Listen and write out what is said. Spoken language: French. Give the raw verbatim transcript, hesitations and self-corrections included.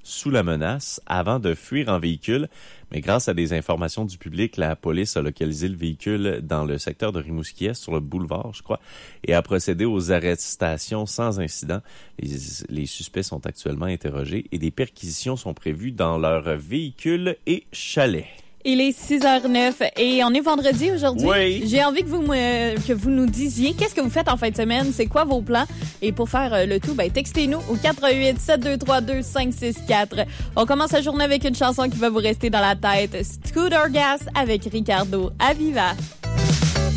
sous la menace avant de fuir en véhicule. Mais grâce à des informations du public, la police a localisé le véhicule dans le secteur de Rimouski-Est, sur le boulevard, je crois, et a procédé aux arrestations sans incident. Les, les suspects sont actuellement interrogés et des perquisitions sont prévues dans leur véhicule et chalet. Il est six heures neuf et on est vendredi aujourd'hui. Oui. J'ai envie que vous me, que vous nous disiez qu'est-ce que vous faites en fin de semaine, c'est quoi vos plans? Et pour faire le tout, ben textez-nous au quatre huit sept deux trois deux cinq six quatre. On commence la journée avec une chanson qui va vous rester dans la tête. Scooter Gas avec Ricardo Aviva.